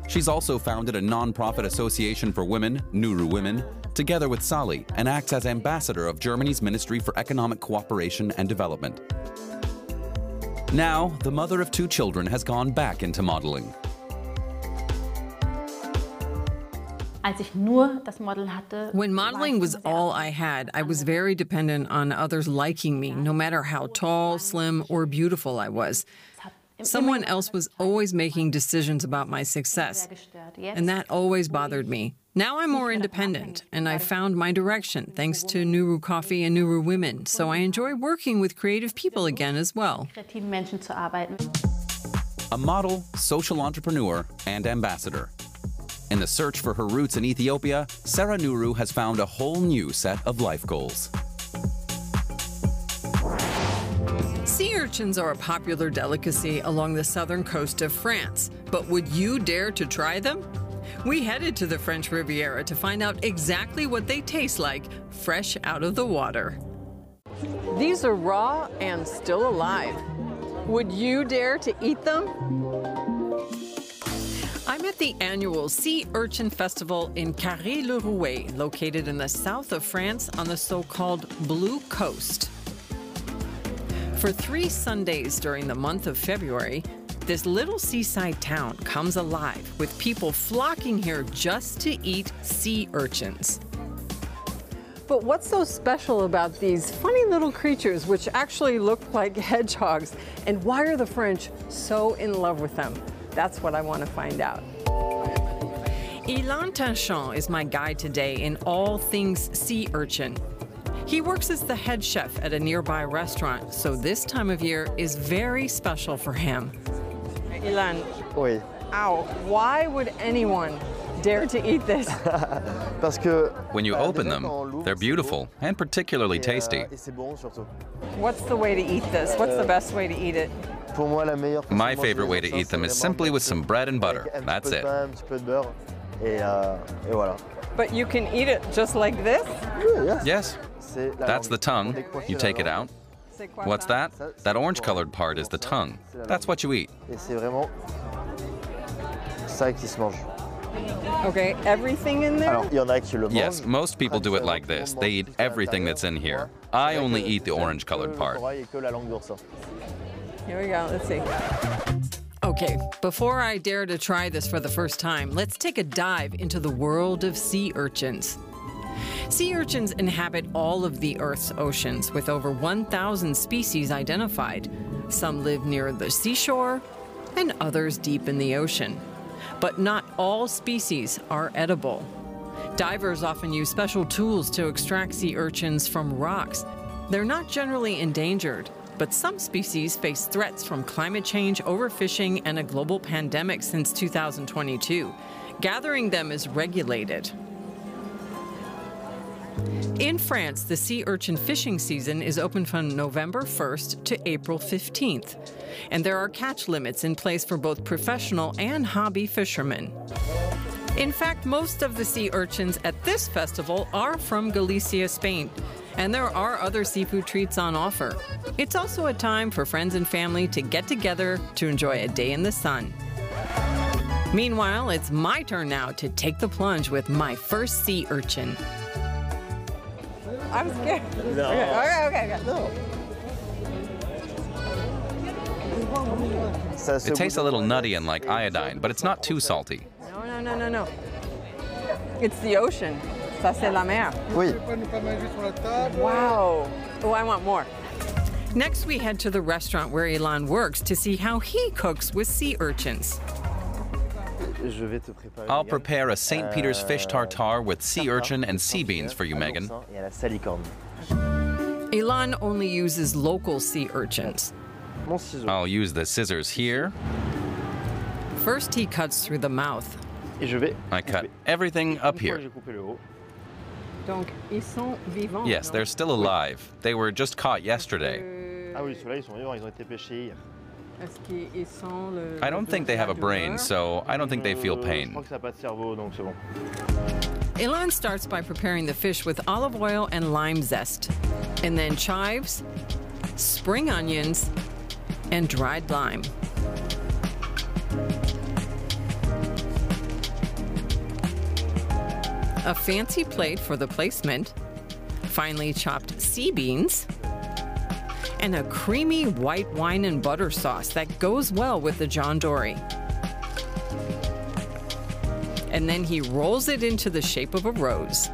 She's also founded a non-profit association for women, Nuru Women, together with Sally, and acts as ambassador of Germany's Ministry for Economic Cooperation and Development. Now, the mother of 2 children has gone back into modeling. When modeling was all I had, I was very dependent on others liking me, no matter how tall, slim, or beautiful I was. Someone else was always making decisions about my success, and that always bothered me. Now I'm more independent, and I've found my direction thanks to Nuru Coffee and Nuru Women, so I enjoy working with creative people again as well. A model, social entrepreneur, and ambassador. In the search for her roots in Ethiopia, Sarah Nuru has found a whole new set of life goals. Sea urchins are a popular delicacy along the southern coast of France, but would you dare to try them? We headed to the French Riviera to find out exactly what they taste like, fresh out of the water. These are raw and still alive. Would you dare to eat them? I'm at the annual Sea Urchin Festival in Carré-le-Rouet, located in the south of France on the so-called Blue Coast. For 3 Sundays during the month of February, this little seaside town comes alive with people flocking here just to eat sea urchins. But what's so special about these funny little creatures which actually look like hedgehogs, and why are the French so in love with them? That's what I want to find out. Ilan Tanchon is my guide today in all things sea urchin. He works as the head chef at a nearby restaurant, so this time of year is very special for him. Ilan, Oui. ow, why would anyone dare to eat this? Parce que When you open them, they're beautiful and particularly tasty. et c'est bon surtout. What's the way to eat this? What's the best way to eat it? Pour moi, la meilleure façon My de favorite manger way to ça, eat them c'est is vraiment simply with some bread and avec butter. un petit That's peu de it. pain, un petit peu de beurre, et voilà. But you can eat it just like this? Yes. Yes, C'est la that's langue. the tongue. Décrocher You la take it langue, out. What's that? That orange-colored part is the tongue. That's what you eat. Et c'est vraiment ça qui se mange. Okay, everything in there? Alors, il y en a qui le mangent. Yes, most people do it like this. They eat everything that's in here. I only eat the orange-colored part. Que la langue d'oursin. Here we go, let's see. Okay, before I dare to try this for the first time, let's take a dive into the world of sea urchins. Sea urchins inhabit all of the Earth's oceans, with over 1,000 species identified. Some live near the seashore, and others deep in the ocean. But not all species are edible. Divers often use special tools to extract sea urchins from rocks. They're not generally endangered, but some species face threats from climate change, overfishing, and a global pandemic since 2022. Gathering them is regulated. In France, the sea urchin fishing season is open from November 1st to April 15th, and there are catch limits in place for both professional and hobby fishermen. In fact, most of the sea urchins at this festival are from Galicia, Spain, and there are other seafood treats on offer. It's also a time for friends and family to get together to enjoy a day in the sun. Meanwhile, it's my turn now to take the plunge with my first sea urchin. I'm scared. No. Okay. No. It tastes a little nutty and like iodine, but it's not too salty. No. It's the ocean. Ça, c'est la mer. Oui. Wow. Oh, I want more. Next, we head to the restaurant where Ilan works to see how he cooks with sea urchins. Je vais te préparer. I'll prepare a St. Peter's fish tartare with sea urchin and sea beans for you, Megan. Et à la salicorne. Ilan only uses local sea urchins. Mon ciseau. I'll use the scissors here. First, he cuts through the mouth. Et je vais I cut everything up Une fois que here. j'ai coupé le haut. Donc, ils sont vivants. Yes, they're still alive. They were just caught yesterday. Ah oui, ceux-là, ils sont vivants, ils ont été pêchés hier. Est-ce qu'ils sont le... I don't think they have a brain, so I don't think they feel Je pain. crois que ça n'a pas de cerveau, donc c'est bon. Ilan starts by preparing the fish with olive oil and lime zest, and then chives, spring onions, and dried lime. a fancy plate for the placement, finely chopped sea beans, and a creamy white wine and butter sauce that goes well with the John Dory. And then he rolls it into the shape of a rose.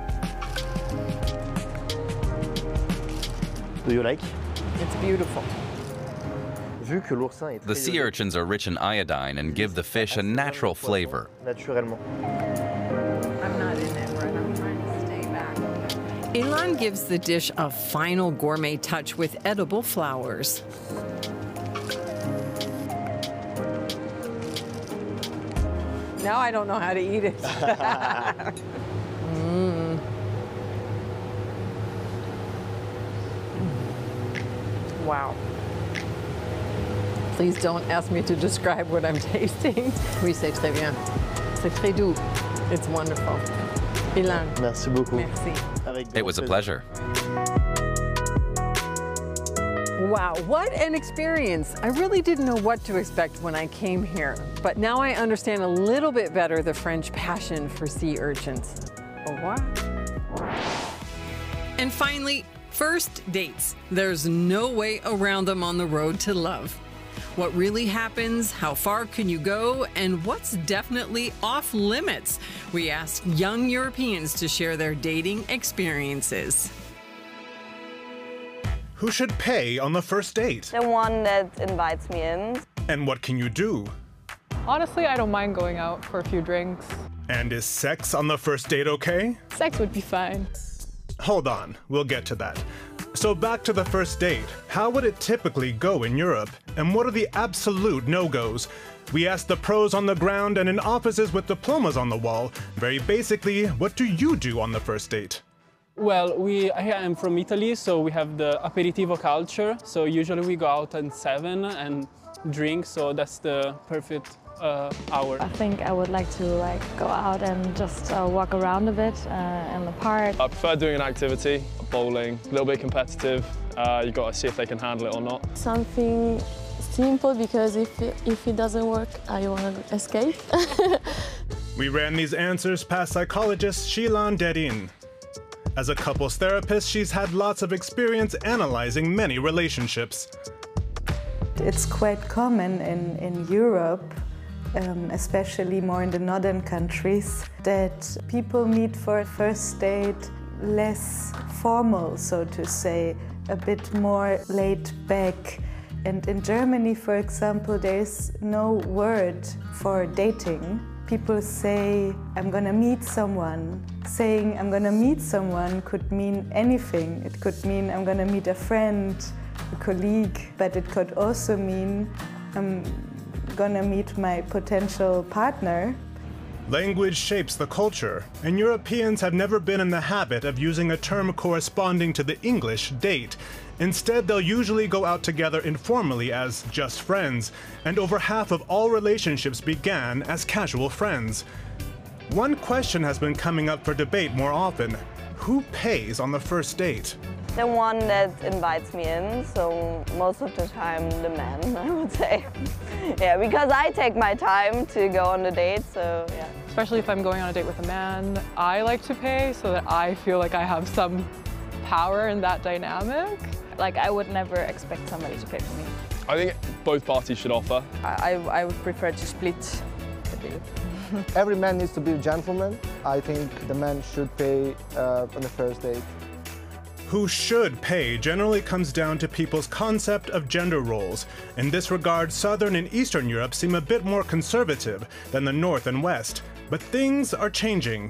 Do you like? It's beautiful. The sea urchins are rich in iodine and give the fish a natural flavor. Naturellement. I'm not in it, Brett. I'm trying to stay back. Ilan gives the dish a final gourmet touch with edible flowers. Now I don't know how to eat it. Wow. Please don't ask me to describe what I'm tasting. Oui, c'est très bien. C'est très doux. It's wonderful. Ilan. Merci beaucoup. Merci. It was a pleasure. Wow, what an experience. I really didn't know what to expect when I came here, but now I understand a little bit better the French passion for sea urchins. Au revoir. And finally, first dates. There's no way around them on the road to love. What really happens, how far can you go, and what's definitely off limits? We asked young Europeans to share their dating experiences. Who should pay on the first date? The one that invites me in. And what can you do? Honestly, I don't mind going out for a few drinks. And is sex on the first date okay? Sex would be fine. Hold on, we'll get to that. So back to the first date. How would it typically go in Europe? And what are the absolute no-goes? We asked the pros on the ground and in offices with diplomas on the wall. Very basically, what do you do on the first date? Well, I am from Italy, so we have the aperitivo culture. So usually we go out at 7 and drink, so that's the perfect hour. I think I would like to go out and just walk around a bit in the park. I prefer doing an activity, bowling, a little bit competitive. You've got to see if they can handle it or not. Something simple, because if it doesn't work, I want to escape. We ran these answers past psychologist Shilan Derin. As a couples therapist, she's had lots of experience analyzing many relationships. It's quite common in Europe, especially more in the northern countries, that people meet for a first date less formal, so to say, a bit more laid back. And in Germany, for example, there's no word for dating. People say, I'm gonna meet someone. Saying I'm gonna meet someone could mean anything. It could mean I'm gonna meet a friend, a colleague, but it could also mean I'm gonna meet my potential partner. Language shapes the culture, and Europeans have never been in the habit of using a term corresponding to the English date. Instead, they'll usually go out together informally as just friends, and over half of all relationships began as casual friends. One question has been coming up for debate more often. Who pays on the first date? The one that invites me in, so most of the time the man, I would say. Yeah, because I take my time to go on the date, so yeah. Especially if I'm going on a date with a man, I like to pay so that I feel like I have some power in that dynamic. Like, I would never expect somebody to pay for me. I think both parties should offer. I would prefer to split the bill. Every man needs to be a gentleman. I think the man should pay on the first date. Who should pay generally comes down to people's concept of gender roles. In this regard, Southern and Eastern Europe seem a bit more conservative than the North and West. But things are changing.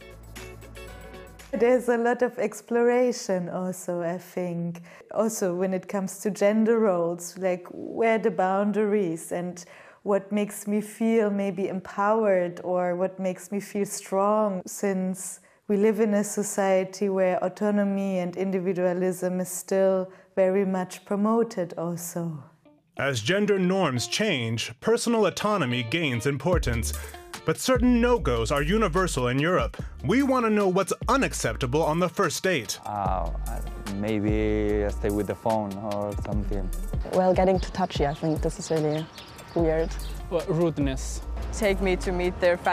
There's a lot of exploration also, I think. Also, when it comes to gender roles, like where are the boundaries and what makes me feel maybe empowered or what makes me feel strong, since we live in a society where autonomy and individualism is still very much promoted also. As gender norms change, personal autonomy gains importance. But certain no-goes are universal in Europe. We want to know what's unacceptable on the first date. Maybe stay with the phone or something. Well, getting too touchy, I think this is really weird. Well, rudeness. Take me to meet their family.